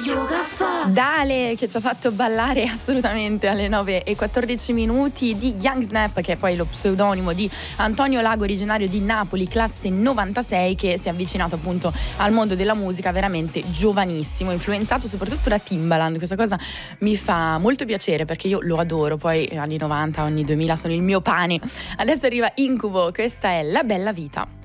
Dale, che ci ha fatto ballare assolutamente alle 9:14 di Young Snap, che è poi lo pseudonimo di Antonio Lago, originario di Napoli, classe 96, che si è avvicinato appunto al mondo della musica veramente giovanissimo, influenzato soprattutto da Timbaland. Questa cosa mi fa molto piacere perché io lo adoro, poi anni 90, anni 2000 sono il mio pane. Adesso arriva Incubo, questa è La Bella Vita.